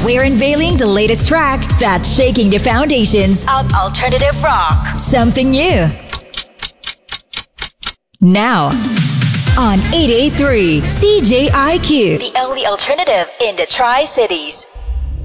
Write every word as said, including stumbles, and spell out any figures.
We're unveiling the latest track that's shaking the foundations of alternative rock. Something new. Now, on eight eighty-three C J I Q, the only alternative in the Tri-Cities.